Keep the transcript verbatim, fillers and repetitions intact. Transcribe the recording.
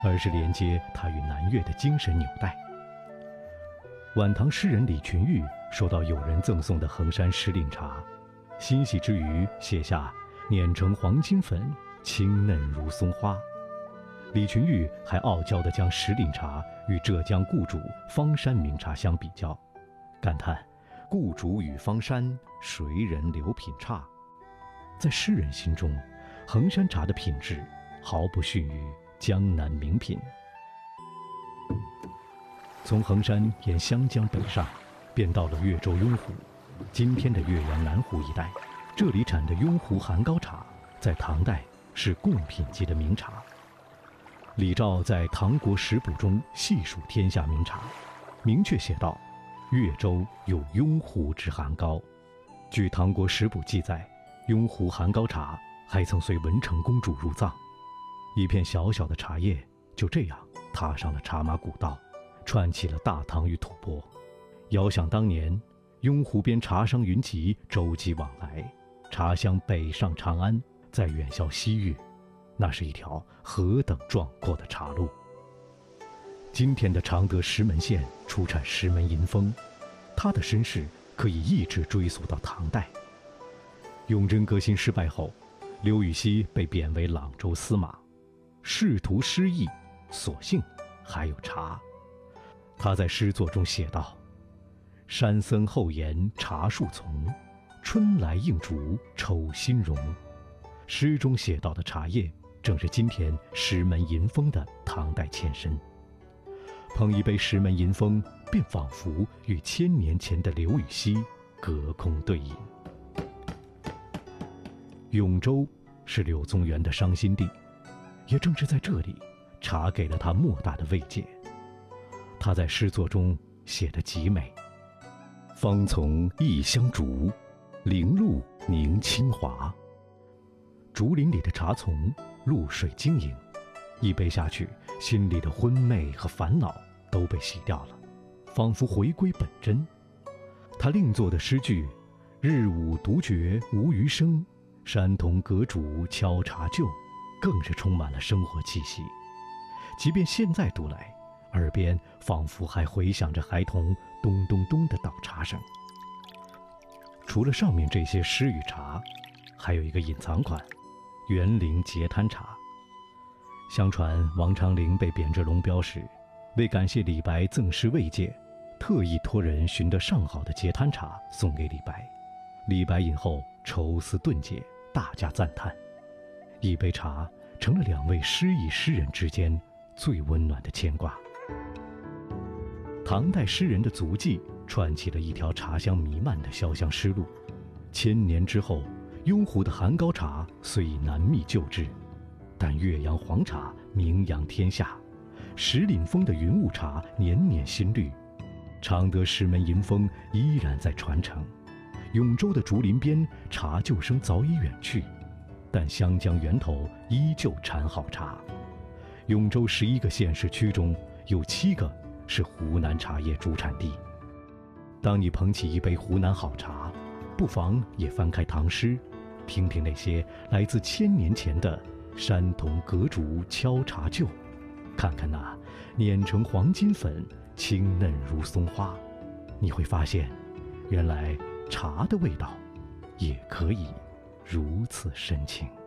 而是连接它与南越的精神纽带。晚唐诗人李群玉收到友人赠送的衡山石岭茶，欣喜之余写下“碾成黄金粉，清嫩如松花”。李群玉还傲娇地将石岭茶与浙江固渚、方山名茶相比较，感叹固渚与方山，谁人留品差。在诗人心中，衡山茶的品质毫不逊于江南名品。从衡山沿湘江北上，便到了越州雍湖，今天的岳阳南湖一带。这里产的雍湖含膏茶，在唐代是贡品级的名茶。李肇在《唐国食补》中细数天下名茶，明确写道：越州有雍湖之含膏。据《唐国食补》记载，雍湖含膏茶还曾随文成公主入藏。一片小小的茶叶就这样踏上了茶马古道，串起了大唐与吐蕃。遥想当年，雍湖边茶商云集，舟楫往来，茶香北上长安，再远销西域，那是一条何等壮阔的茶路。今天的常德石门县出产石门银蜂，它的身世可以一直追溯到唐代。永贞革新失败后，刘禹锡被贬为朗州司马，仕途失意，所幸还有茶。他在诗作中写道：山僧后檐茶树丛，春来映竹抽新蓉。诗中写到的茶叶，正是今天石门银蜂的唐代前身。捧一杯石门银蜂，便仿佛与千年前的刘禹锡隔空对饮。永州是柳宗元的伤心地，也正是在这里，茶给了他莫大的慰藉。他在诗作中写得极美：芳丛异香竹，林露凝清华。竹林里的茶丛露水晶莹，一杯下去，心里的昏昧和烦恼都被洗掉了，仿佛回归本真。他另作的诗句：日午独觉无余声，山童隔竹敲茶旧，更是充满了生活气息。即便现在读来，耳边仿佛还回响着孩童咚咚咚的倒茶声。除了上面这些诗与茶，还有一个隐藏款——园林截滩茶。相传王昌龄被贬至龙标时，为感谢李白赠诗慰藉，特意托人寻得上好的截滩茶送给李白。李白饮后愁思顿解，大加赞叹。一杯茶成了两位诗意诗人之间最温暖的牵挂。唐代诗人的足迹串起了一条茶香弥漫的潇湘诗路。千年之后，雍湖的含膏茶虽已难觅旧制，但岳阳黄茶名扬天下，石岭峰的云雾茶年年新绿，常德石门银蜂依然在传承。永州的竹林边，茶旧声早已远去，但湘江源头依旧产好茶。永州十一个县市区中有七个是湖南茶叶主产地。当你捧起一杯湖南好茶，不妨也翻开唐诗，听听那些来自千年前的山童隔竹敲茶旧，看看那碾成黄金粉，清嫩如松花，你会发现，原来茶的味道也可以如此深情。